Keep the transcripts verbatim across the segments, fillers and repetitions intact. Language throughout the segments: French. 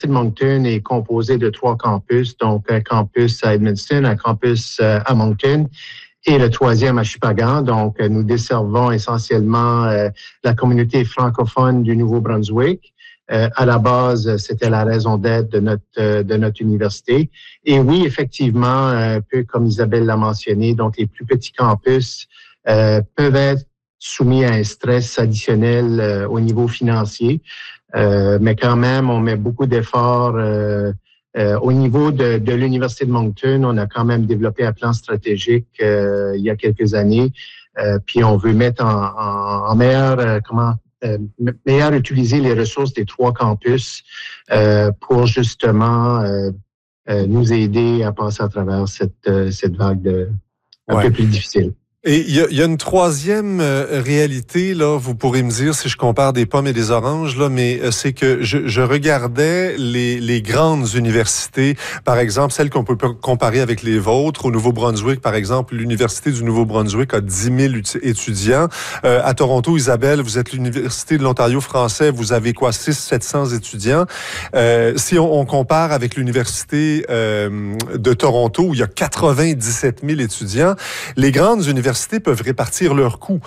de Moncton est composé de trois campus, donc un campus à Edmundston, un campus à Moncton et le troisième à Shippagan. Donc, nous desservons essentiellement euh, la communauté francophone du Nouveau-Brunswick. Euh, à la base, c'était la raison d'être de notre euh, de notre université. Et oui, effectivement, un peu comme Isabelle l'a mentionné, donc les plus petits campus euh, peuvent être soumis à un stress additionnel euh, au niveau financier, euh, mais quand même, on met beaucoup d'efforts. Euh, euh, au niveau de, de l'Université de Moncton, on a quand même développé un plan stratégique euh, il y a quelques années, euh, puis on veut mettre en, en, en meilleur euh, comment Euh, meilleur utiliser les ressources des trois campus euh, pour justement euh, euh, nous aider à passer à travers cette, euh, cette vague de, un ouais. peu plus difficile. Et il y, y a une troisième euh, réalité, là, vous pourrez me dire si je compare des pommes et des oranges, là, mais euh, c'est que je, je regardais les, les grandes universités, par exemple, celles qu'on peut comparer avec les vôtres. Au Nouveau-Brunswick, par exemple, l'Université du Nouveau-Brunswick a dix mille étudiants. Euh, à Toronto, Isabelle, vous êtes l'Université de l'Ontario français, vous avez quoi, six cents, sept cents étudiants. Euh, si on, on compare avec l'Université euh, de Toronto, où il y a quatre-vingt-dix-sept mille étudiants, les grandes universités peuvent répartir leurs coûts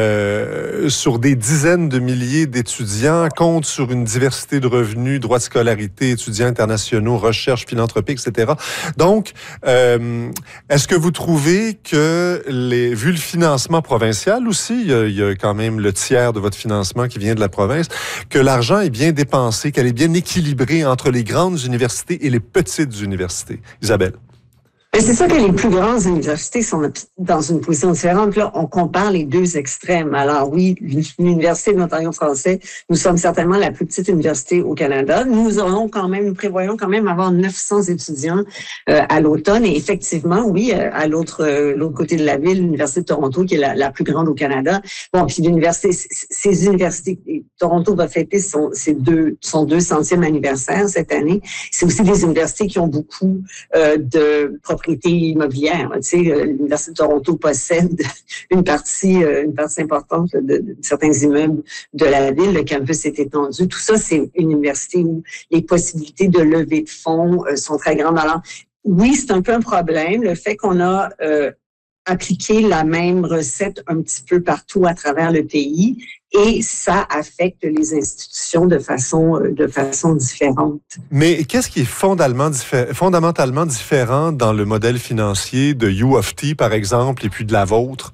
euh, sur des dizaines de milliers d'étudiants, comptent sur une diversité de revenus, droits de scolarité, étudiants internationaux, recherche, philanthropie, et cetera. Donc, euh, est-ce que vous trouvez que, les, vu le financement provincial aussi, il y, a, il y a quand même le tiers de votre financement qui vient de la province, que l'argent est bien dépensé, qu'elle est bien équilibrée entre les grandes universités et les petites universités? Isabelle. C'est sûr que les plus grandes universités sont dans une position différente. Là, on compare les deux extrêmes. Alors oui, l'Université de l'Ontario français, nous sommes certainement la plus petite université au Canada. Nous aurons quand même, nous prévoyons quand même avoir neuf cents étudiants euh, à l'automne. Et effectivement, oui, à l'autre euh, l'autre côté de la ville, l'Université de Toronto, qui est la, la plus grande au Canada. Bon, puis l'université, ces universités, Toronto va fêter son, ses deux, son deux centième anniversaire cette année. C'est aussi des universités qui ont beaucoup euh, de propriétés immobilière. Tu sais, l'Université de Toronto possède une partie, une partie importante de, de certains immeubles de la ville. Le campus est étendu. Tout ça, c'est une université où les possibilités de levée de fonds sont très grandes. Alors, oui, c'est un peu un problème, le fait qu'on a euh, appliqué la même recette un petit peu partout à travers le pays. Et ça affecte les institutions de façon de façon différente. Mais qu'est-ce qui est fondamentalement, diffé- fondamentalement différent dans le modèle financier de U of T, par exemple, et puis de la vôtre?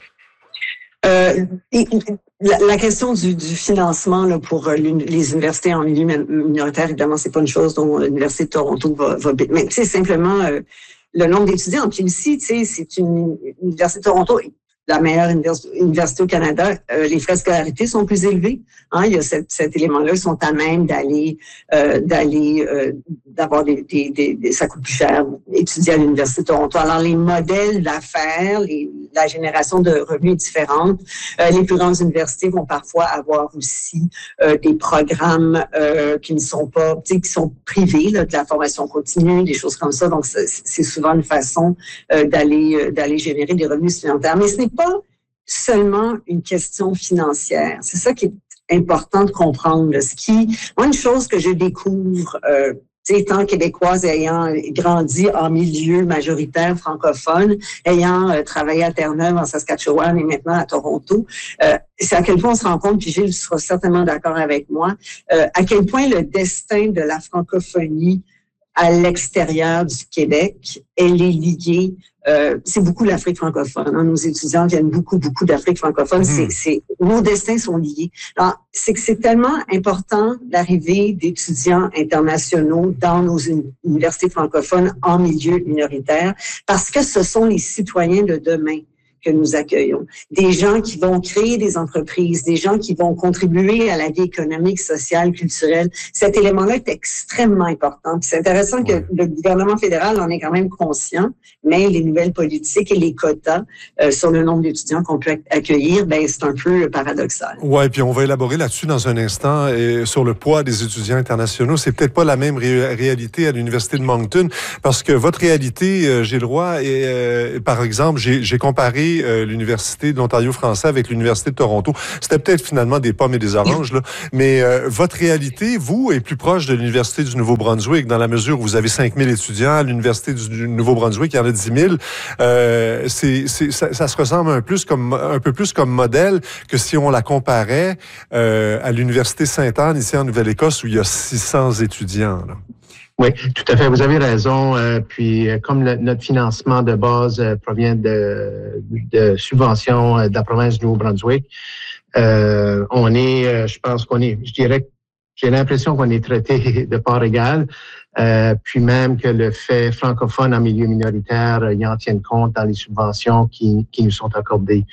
Euh, et, la, la question du, du financement là, pour les universités en milieu minoritaire, évidemment, c'est pas une chose dont l'Université de Toronto va... va mais c'est simplement euh, le nombre d'étudiants. Puis ici, tu sais, c'est une Université de Toronto... la meilleure université au Canada, euh, les frais de scolarité sont plus élevés. Hein, il y a cet, cet élément-là, ils sont à même d'aller, euh, d'aller, euh, d'avoir des, des, des, des, ça coûte plus cher étudier à l'Université de Toronto. Alors, les modèles d'affaires, les, la génération de revenus est différente. Euh, les plus grandes universités vont parfois avoir aussi euh, des programmes euh, qui ne sont pas, tu sais, qui sont privés, là, de la formation continue, des choses comme ça. Donc, c'est, c'est souvent une façon euh, d'aller, euh, d'aller générer des revenus supplémentaires. Mais ce n'est pas seulement une question financière. C'est ça qui est important de comprendre. Là. Ce qui, moi, une chose que je découvre, euh, étant québécoise et ayant grandi en milieu majoritaire francophone, ayant euh, travaillé à Terre-Neuve, en Saskatchewan et maintenant à Toronto, euh, c'est à quel point on se rend compte, puis Gilles sera certainement d'accord avec moi, euh, à quel point le destin de la francophonie à l'extérieur du Québec, elle est liée. Euh, c'est beaucoup l'Afrique francophone. Hein. Nos étudiants viennent beaucoup, beaucoup d'Afrique francophone. Mmh. C'est, c'est, nos destins sont liés. Alors, c'est que c'est tellement important l'arrivée d'étudiants internationaux dans nos universités francophones en milieu minoritaire, parce que ce sont les citoyens de demain que nous accueillons. Des gens qui vont créer des entreprises, des gens qui vont contribuer à la vie économique, sociale, culturelle. Cet élément-là est extrêmement important. Puis c'est intéressant que le gouvernement fédéral en est quand même conscient, mais les nouvelles politiques et les quotas euh, sur le nombre d'étudiants qu'on peut accueillir, ben c'est un peu paradoxal. Ouais, puis on va élaborer là-dessus dans un instant et sur le poids des étudiants internationaux. C'est peut-être pas la même ré- réalité à l'Université de Moncton, parce que votre réalité, euh, Gilles Roy, est, euh, par exemple, j'ai, j'ai comparé et euh, l'Université de l'Ontario français avec l'Université de Toronto. C'était peut-être finalement des pommes et des oranges, là. Mais euh, votre réalité, vous, est plus proche de l'Université du Nouveau-Brunswick dans la mesure où vous avez cinq mille étudiants. À l'Université du Nouveau-Brunswick, il y en a dix mille. Euh, c'est, c'est, ça, ça se ressemble un, plus comme, un peu plus comme modèle que si on la comparait euh, à l'Université Sainte-Anne, ici en Nouvelle-Écosse, où il y a six cents étudiants, là. Oui, tout à fait. Vous avez raison. Euh, puis, euh, comme le, notre financement de base euh, provient de, de subventions euh, de la province du Nouveau-Brunswick, euh, on est, euh, je pense qu'on est, je dirais, j'ai l'impression qu'on est traité de part égale. Euh, puis même que le fait francophone en milieu minoritaire, euh, ils en tiennent compte dans les subventions qui, qui nous sont accordées.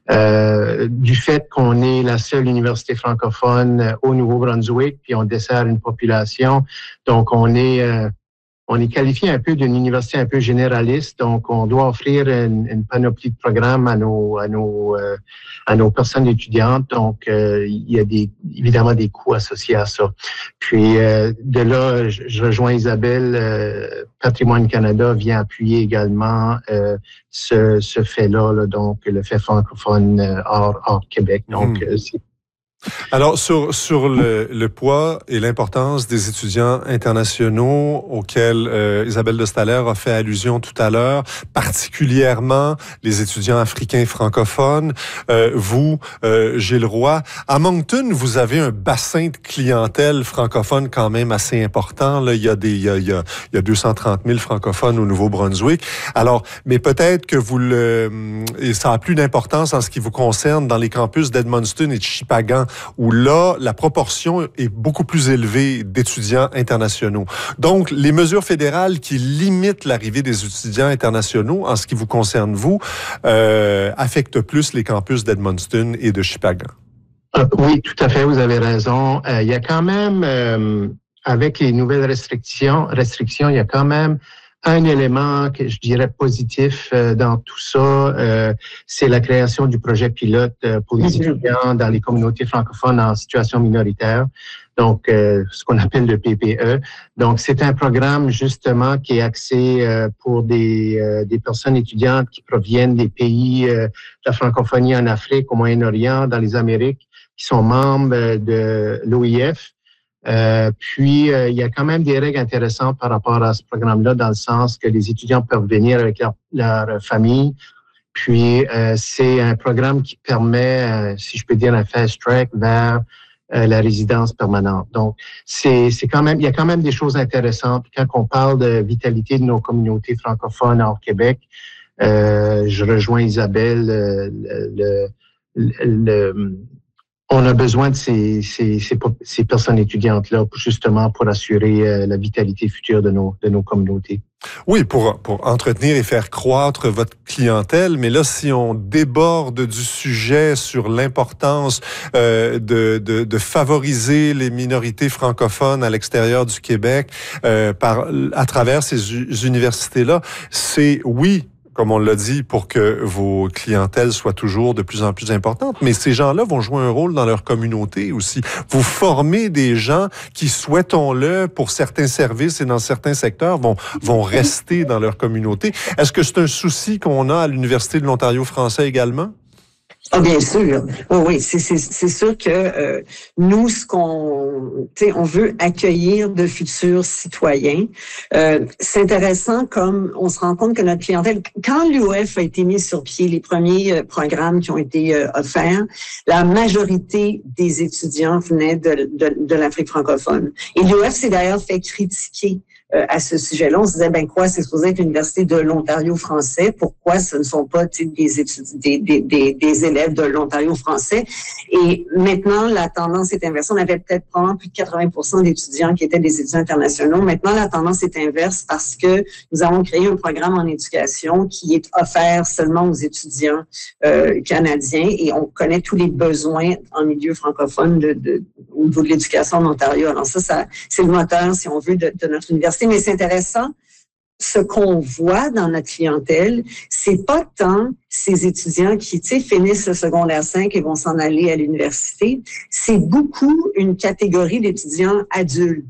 Euh, du fait qu'on est la seule université francophone au Nouveau-Brunswick, puis on dessert une population, donc on est euh, on est qualifié un peu d'une université un peu généraliste, donc on doit offrir une, une panoplie de programmes à nos à nos euh, à nos personnes étudiantes. Donc euh, il y a des évidemment des coûts associés à ça. Puis euh, de là, je, je rejoins Isabelle. Euh, Patrimoine Canada vient appuyer également euh, ce, ce fait-là, là, donc le fait francophone euh, hors, hors Québec. Donc mmh. euh, c'est Alors, sur, sur le, le poids et l'importance des étudiants internationaux auxquels euh, Isabelle de Staller a fait allusion tout à l'heure, particulièrement les étudiants africains francophones, euh, vous, euh, Gilles Roy, à Moncton, vous avez un bassin de clientèle francophone quand même assez important. Là, il y a des, il y a, il y a, il y a deux cent trente mille francophones au Nouveau-Brunswick. Alors, mais peut-être que vous le, et ça a plus d'importance en ce qui vous concerne dans les campus d'Edmundston et de Shippagan, où là, la proportion est beaucoup plus élevée d'étudiants internationaux. Donc, les mesures fédérales qui limitent l'arrivée des étudiants internationaux, en ce qui vous concerne, vous, euh, affectent plus les campus d'Edmundston et de Shippagan. Euh, oui, tout à fait, vous avez raison. Euh, il y a quand même, euh, avec les nouvelles restrictions, restrictions, il y a quand même un élément que je dirais positif euh, dans tout ça, euh, c'est la création du projet pilote euh, pour les étudiants dans les communautés francophones en situation minoritaire, donc euh, ce qu'on appelle le P P E. Donc, c'est un programme justement qui est axé euh, pour des, euh, des personnes étudiantes qui proviennent des pays euh, de la francophonie en Afrique, au Moyen-Orient, dans les Amériques, qui sont membres euh, de l'O I F. Euh, puis, euh, il y a quand même des règles intéressantes par rapport à ce programme-là, dans le sens que les étudiants peuvent venir avec leur, leur famille. Puis, euh, c'est un programme qui permet, euh, si je peux dire, un fast track vers euh, la résidence permanente. Donc, c'est, c'est quand même, il y a quand même des choses intéressantes. Quand on parle de vitalité de nos communautés francophones hors Québec, euh, je rejoins Isabelle. Euh, le, le, le On a besoin de ces, ces, ces, ces personnes étudiantes-là, justement, pour assurer euh, la vitalité future de nos, de nos communautés. Oui, pour, pour entretenir et faire croître votre clientèle. Mais là, si on déborde du sujet sur l'importance euh, de, de, de favoriser les minorités francophones à l'extérieur du Québec euh, par, à travers ces u- universités-là, c'est oui, comme on l'a dit, pour que vos clientèles soient toujours de plus en plus importantes. Mais ces gens-là vont jouer un rôle dans leur communauté aussi. Vous formez des gens qui, souhaitons-le, pour certains services et dans certains secteurs, vont, vont rester dans leur communauté. Est-ce que c'est un souci qu'on a à l'Université de l'Ontario français également? Ah, bien sûr. Oh, oui, c'est, c'est, c'est sûr que euh, nous, ce qu'on, tu sais, on veut accueillir de futurs citoyens. Euh, c'est intéressant comme on se rend compte que notre clientèle, quand l'U O F a été mis sur pied, les premiers euh, programmes qui ont été euh, offerts, la majorité des étudiants venaient de, de, de l'Afrique francophone. Et l'U O F s'est d'ailleurs fait critiquer Euh, à ce sujet-là. On se disait, ben quoi, c'est supposé être l'Université de l'Ontario français. Pourquoi ce ne sont pas des, étudiants, des, des, des, des élèves de l'Ontario français? Et maintenant, la tendance est inversée. On avait peut-être probablement plus de quatre-vingts pour cent d'étudiants qui étaient des étudiants internationaux. Maintenant, la tendance est inverse parce que nous avons créé un programme en éducation qui est offert seulement aux étudiants euh, canadiens et on connaît tous les besoins en milieu francophone de, de, au niveau de l'éducation en Ontario. Alors ça, ça c'est le moteur, si on veut, de, de notre université. Mais c'est intéressant, ce qu'on voit dans notre clientèle, c'est pas tant ces étudiants qui, tu sais, finissent le secondaire cinq et vont s'en aller à l'université. C'est beaucoup une catégorie d'étudiants adultes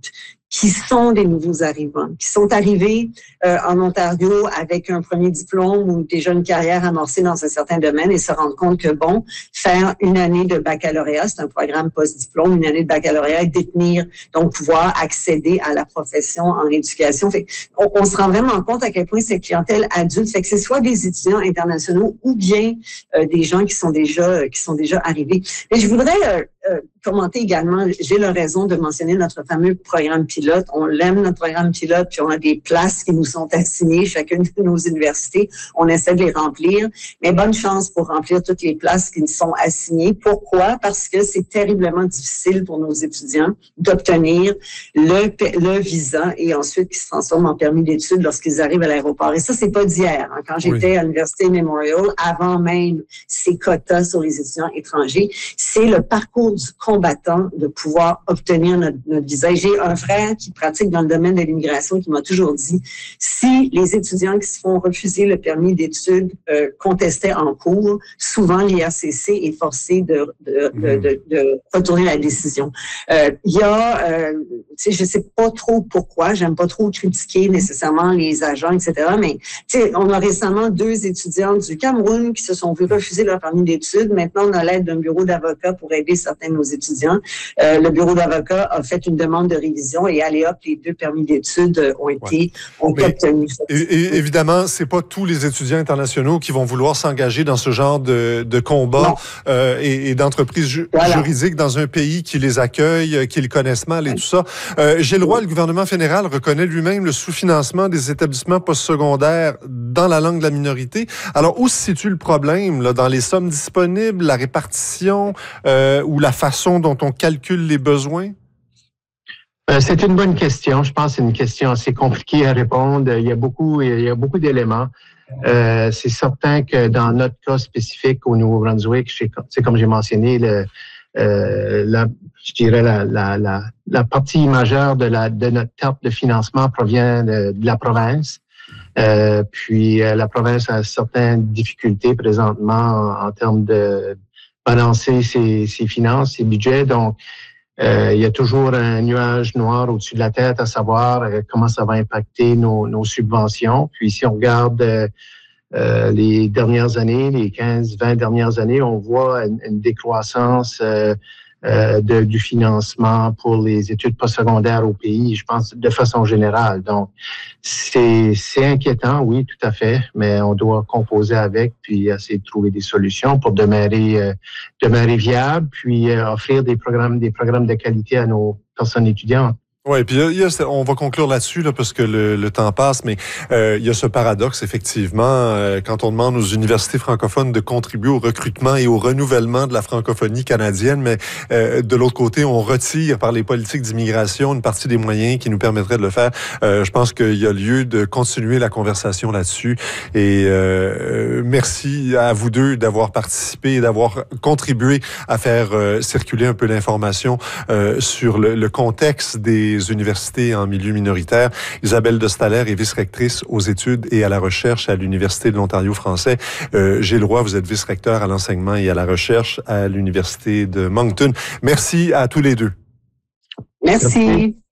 qui sont des nouveaux arrivants, qui sont arrivés euh, en Ontario avec un premier diplôme ou déjà une carrière amorcée dans un certain domaine et se rendre compte que, bon, faire une année de baccalauréat, c'est un programme post-diplôme, une année de baccalauréat et détenir, donc pouvoir accéder à la profession en éducation. Fait on, on se rend vraiment compte à quel point cette clientèle adulte, fait que c'est soit des étudiants internationaux ou bien euh, des gens qui sont déjà euh, qui sont déjà arrivés. Et je voudrais euh, euh, commenter également, j'ai la raison de mentionner notre fameux programme pilote. On l'aime, notre programme pilote, puis on a des places qui nous sont assignées, chacune de nos universités. On essaie de les remplir, mais bonne chance pour remplir toutes les places qui nous sont assignées. Pourquoi? Parce que c'est terriblement difficile pour nos étudiants d'obtenir le, le visa et ensuite qui se transforme en permis d'études lorsqu'ils arrivent à l'aéroport. Et ça, c'est pas d'hier. Hein. Quand j'étais oui. à l'Université Memorial, avant même ces quotas sur les étudiants étrangers, c'est le parcours du combattant de pouvoir obtenir notre, notre visa. Et j'ai un frère qui pratique dans le domaine de l'immigration qui m'a toujours dit, si les étudiants qui se font refuser le permis d'études euh, contestaient en cours, souvent l'I R C C est forcé de, de, mmh. de, de, de retourner la décision. Euh, il y a, euh, tu sais, je sais pas trop pourquoi, j'aime pas trop critiquer nécessairement les agents, et cetera, mais tu sais, on a récemment deux étudiants du Cameroun qui se sont vus refuser leur permis d'études. Maintenant, on a l'aide d'un bureau d'avocats pour aider certains de nos étudiants. Euh, le bureau d'avocats a fait une demande de révision et allez hop, les deux permis d'études ont été ouais. ont obtenus. Et, et, évidemment, c'est pas tous les étudiants internationaux qui vont vouloir s'engager dans ce genre de, de combat euh, et, et d'entreprises ju- voilà. juridiques dans un pays qui les accueille, qui les connaissent mal et ouais. tout ça. Euh, Gilles Roy, le gouvernement fédéral reconnaît lui-même le sous-financement des établissements postsecondaires dans la langue de la minorité. Alors, où se situe le problème là, dans les sommes disponibles, la répartition euh, ou la façon dont on calcule les besoins? Euh, c'est une bonne question. Je pense que c'est une question assez compliquée à répondre. Il y a beaucoup, il y a beaucoup d'éléments. Euh, c'est certain que dans notre cas spécifique au Nouveau-Brunswick, c'est comme j'ai mentionné, le, euh, la, je dirais la, la, la, la partie majeure de, la, de notre carte de financement provient de, de la province. Euh, puis euh, la province a certaines difficultés présentement en, en termes de balancer ses, ses finances, ses budgets. Donc, euh, il y a toujours un nuage noir au-dessus de la tête à savoir euh, comment ça va impacter nos, nos subventions. Puis si on regarde euh, euh, les dernières années, les quinze, vingt dernières années, on voit une, une décroissance euh, euh, de, du financement pour les études postsecondaires au pays, je pense, de façon générale. Donc, c'est, c'est inquiétant, oui, tout à fait, mais on doit composer avec, puis essayer de trouver des solutions pour demeurer, euh, demeurer viable, puis euh, offrir des programmes, des programmes de qualité à nos personnes étudiantes. Oui, puis il y a, on va conclure là-dessus là, parce que le, le temps passe, mais euh, il y a ce paradoxe effectivement euh, quand on demande aux universités francophones de contribuer au recrutement et au renouvellement de la francophonie canadienne, mais euh, de l'autre côté, on retire par les politiques d'immigration une partie des moyens qui nous permettraient de le faire. Euh, je pense qu'il y a lieu de continuer la conversation là-dessus. Et euh, merci à vous deux d'avoir participé et d'avoir contribué à faire euh, circuler un peu l'information euh, sur le, le contexte des universités en milieu minoritaire. Isabelle de Staller est vice-rectrice aux études et à la recherche à l'Université de l'Ontario français. Euh, Gilles Roy, vous êtes vice-recteur à l'enseignement et à la recherche à l'Université de Moncton. Merci à tous les deux. Merci.